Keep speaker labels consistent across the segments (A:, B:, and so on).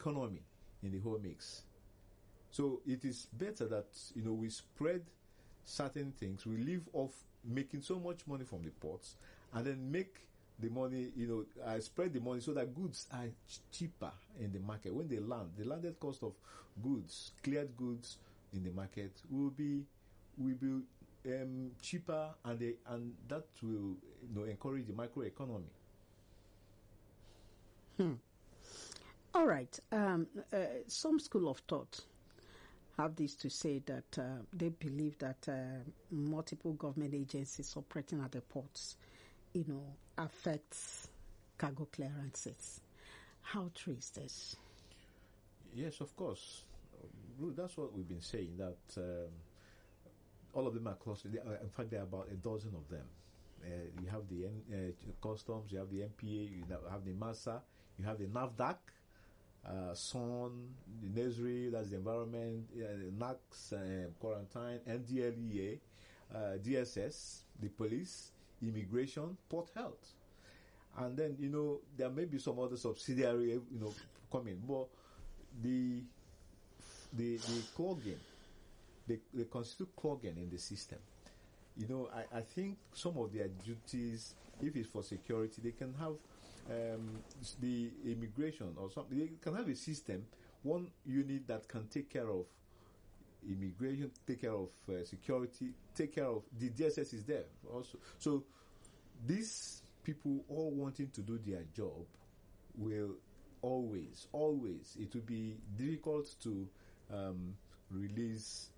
A: economy in the whole mix. So it is better that, we spread certain things. We leave off making so much money from the ports and then make the money, spread the money so that goods are cheaper in the market. When they land, the landed cost of goods, cleared goods in the market will be cheaper, and that will encourage the microeconomy.
B: All right. Some school of thought have this to say that they believe that multiple government agencies operating at the ports, affects cargo clearances. How true is this?
A: Yes, of course. That's what we've been saying, that all of them are close. In fact, there are about a dozen of them. You have the customs, you have the MPA, you have the MASA, you have the NAFDAC, SON, the NESRI, that's the environment, the NACS, quarantine, NDLEA, DSS, the police, immigration, port health. And then, there may be some other subsidiary, coming, but the clogging, they constitute clogging in the system. I think some of their duties, if it's for security, they can have the immigration or something. They can have a system, one unit that can take care of immigration, take care of security, take care of the DSS is there also. So these people all wanting to do their job will always, it will be difficult to release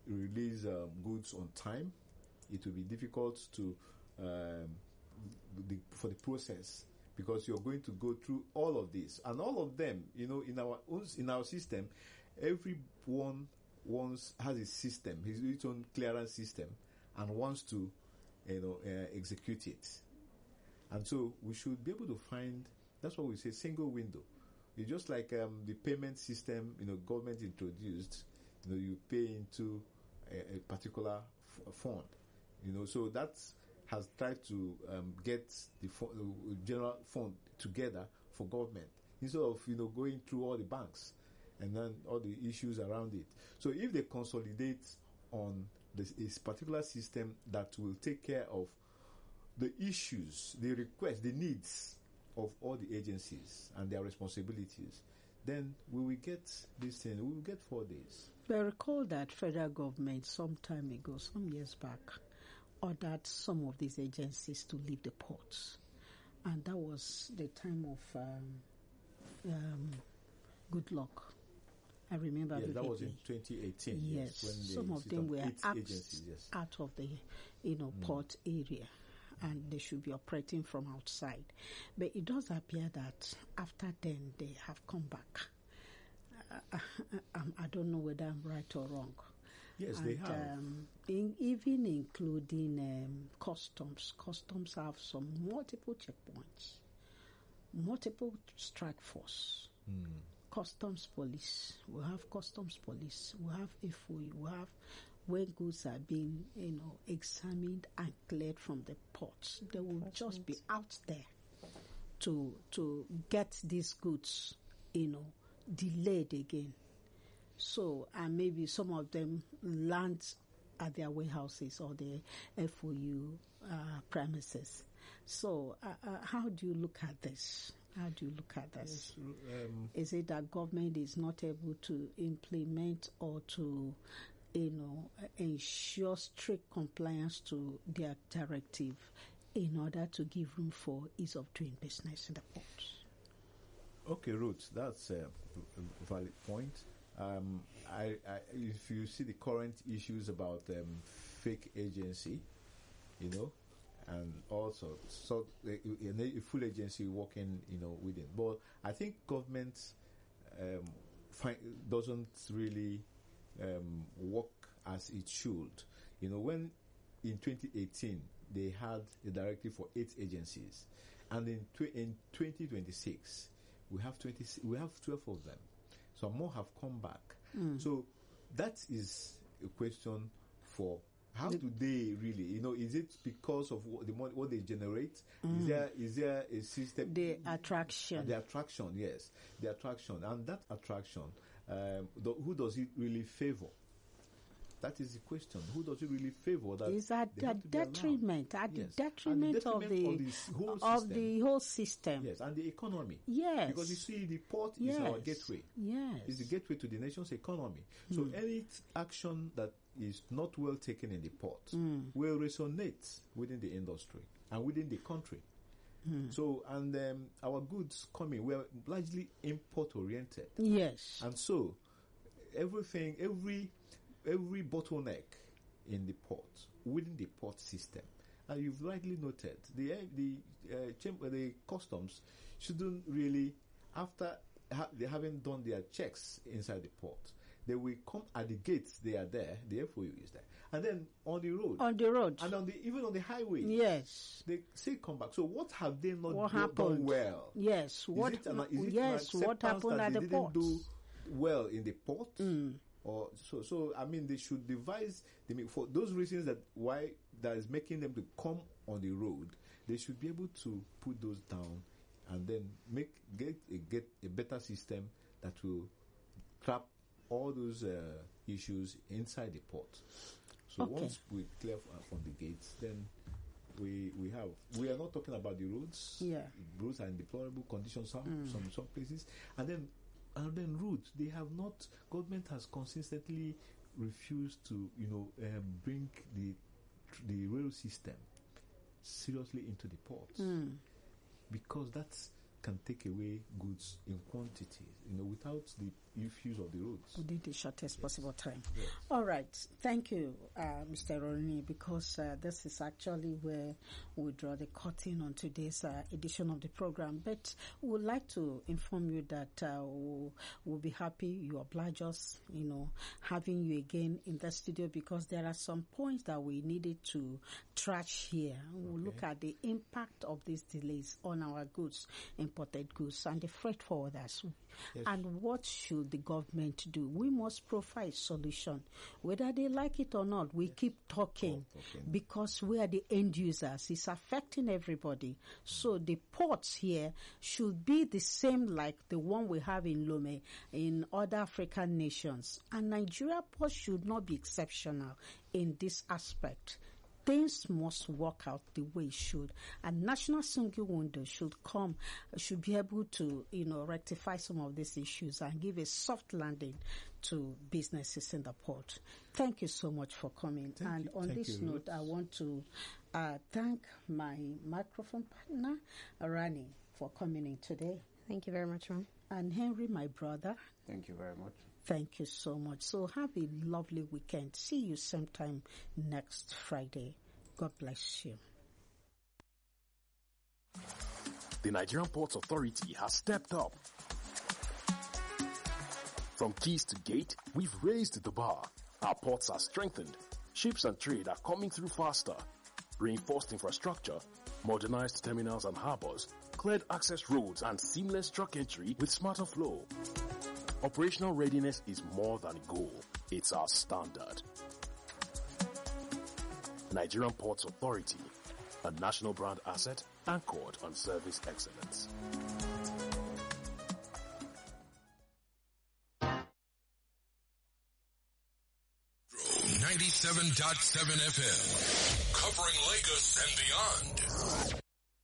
A: goods on time. It will be difficult to for the process, because you're going to go through all of this, and all of them, in our system, everyone has a system, his own clearance system, and wants to execute it. And so we should be able to find, that's what we say, single window. It's just like the payment system, government introduced. You pay into a particular fund. So that has tried to get the general fund together for government, instead of going through all the banks and then all the issues around it. So if they consolidate on this particular system that will take care of the issues, the requests, the needs of all the agencies and their responsibilities, then we will get this thing. We will get 4 days.
B: I recall that federal government some time ago, some years back, ordered some of these agencies to leave the ports, and that was the time of Good Luck. I remember.
A: Yeah, that was in 2018.
B: Yes,
A: when
B: some of them were
A: agencies,
B: out of the port area, and they should be operating from outside. But it does appear that after then they have come back. I don't know whether I'm right or wrong.
A: Yes, they have.
B: Even including customs. Customs have some multiple checkpoints, multiple strike force. Customs police. We have customs police. We have FOE. We have where goods are being, examined and cleared from the ports. They will just be out there to get these goods, delayed again. So, and maybe some of them land at their warehouses or the FOU premises. So, how do you look at this? How do you look at this?
A: Yes,
B: is it that government is not able to implement or to, ensure strict compliance to their directive in order to give room for ease of doing business in the ports?
A: Okay, Ruth, that's a valid point. If you see the current issues about fake agency, and also a full agency working, within. But I think government doesn't really work as it should. When in 2018 they had a directive for 8 agencies, and in 2026 we have 12 of them. So more have come back. So that is a question for How do they really? Is it because of the money, what they generate? Is there a system?
B: The attraction.
A: The attraction, yes, the attraction, and that attraction, who does it really favor? That is the question. Who does it really favor? That
B: is at the detriment, the detriment of the whole system.
A: Yes, and the economy.
B: Yes,
A: because you see, the port is our gateway.
B: Yes,
A: it's the gateway to the nation's economy. So any action that is not well taken in the port will resonate within the industry and within the country. So, and our goods coming, we're largely import oriented.
B: Yes,
A: and so everything, every bottleneck in the port, within the port system, and you've rightly noted, the customs shouldn't really, after they haven't done their checks inside the port, they will come at the gates. They are there. The FOU is there, and then on the road, and even on the highway.
B: Yes,
A: they say come back. So what have they not done well?
B: Yes, what happened at the port?
A: Didn't do well in the port. Or so I mean, they should devise for those reasons that is making them to come on the road. They should be able to put those down and then get a better system that will trap all those issues inside the port. So once we clear from the gates, then we are not talking about the roads.
B: Yeah,
A: roads are in deplorable conditions some places, and then routes, they have not. Government has consistently refused to, bring the rail system seriously into the ports, because that can take away goods in quantity, without the use of the roads.
B: Within the shortest possible time.
A: Yes.
B: All right. Thank you, Mr. Ronnie, because this is actually where we draw the curtain on today's edition of the program. But we would like to inform you that we'll be happy you oblige us, having you again in the studio, because there are some points that we needed to trash here. We'll look at the impact of these delays on our goods, imported goods, and the freight forwarders. Yes. And what should the government do? We must provide solution. Whether they like it or not, we keep talking because we are the end users. It's affecting everybody. So the ports here should be the same like the one we have in Lome, in other African nations. And Nigeria ports should not be exceptional in this aspect. Things must work out the way it should. And National Single Window should be able to, rectify some of these issues and give a soft landing to businesses in the port. Thank you so much for coming. On this note, I want to thank my microphone partner, Rani, for coming in today.
C: Thank you very much, ma'am.
B: And Henry, my brother.
D: Thank you very much.
B: Thank you so much. So have a lovely weekend. See you sometime next Friday. God bless you.
E: The Nigerian Ports Authority has stepped up. From keys to gate, we've raised the bar. Our ports are strengthened. Ships and trade are coming through faster. Reinforced infrastructure, modernized terminals and harbors, cleared access roads and seamless truck entry with smarter flow. Operational readiness is more than a goal. It's our standard. Nigerian Ports Authority, a national brand asset anchored on service excellence.
F: Metro 97.7 FM, covering Lagos and beyond.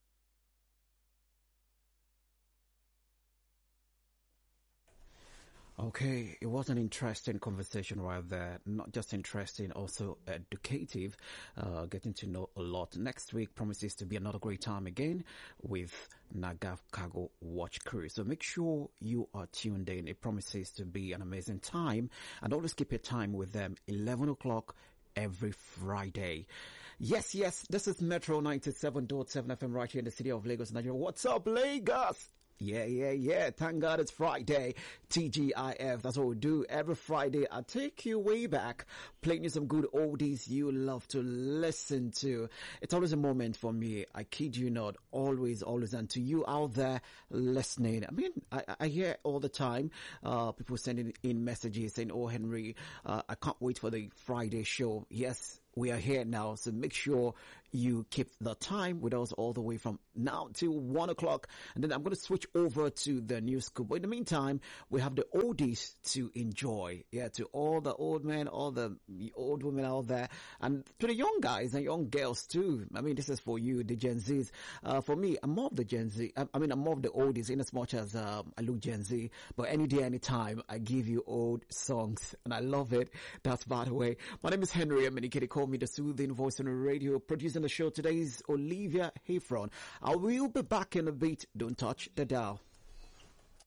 G: Okay, it was an interesting conversation right there. Not just interesting, also educative, getting to know a lot. Next week promises to be another great time again with Nagav Cargo Watch Crew. So make sure you are tuned in. It promises to be an amazing time, and always keep your time with them, 11 o'clock every Friday. Yes, this is Metro 97.7 FM right here in the city of Lagos, Nigeria. What's up, Lagos? Yeah. Thank God it's Friday. TGIF. That's what we do every Friday. I take you way back, playing you some good oldies you love to listen to. It's always a moment for me. I kid you not. Always. And to you out there listening. I mean, I hear all the time, people sending in messages saying, "Oh, Henry, I can't wait for the Friday show." Yes. we are here now, so make sure you keep the time with us all the way from now till 1 o'clock. And then I'm going to switch over to the new school. But in the meantime, we have the oldies to enjoy. Yeah, to all the old men, all the old women out there, and to the young guys and young girls too. I mean, this is for you, the Gen Zs. For me, I'm more of the Gen Z. I'm more of the oldies in as much as I look Gen Z. But any day, any time, I give you old songs, and I love it. That's by the way. My name is Henry Amenike. They call me the soothing voice on the radio. Producing the show today is Olivia Heffron. I will be back in a bit. Don't touch the dial.